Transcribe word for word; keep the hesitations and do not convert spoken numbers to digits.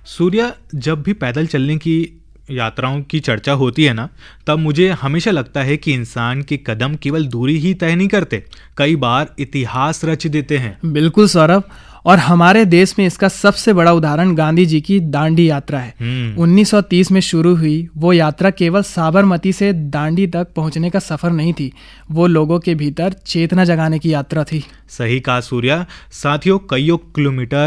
सूर्या, जब भी पैदल चलने की यात्राओं की चर्चा होती है ना, तब मुझे हमेशा लगता है कि इंसान के कदम केवल दूरी ही तय नहीं करते, कई बार इतिहास रच देते हैं। बिल्कुल सौरभ, और हमारे देश में इसका सबसे बड़ा उदाहरण गांधी जी की दांडी यात्रा है। उन्नीस सौ तीस में शुरू हुई वो यात्रा केवल साबरमती से दांडी तक पहुंचने का सफर नहीं थी, वो लोगों के भीतर चेतना जगाने की यात्रा थी। सही कहा सूर्या। साथियों, कईयों किलोमीटर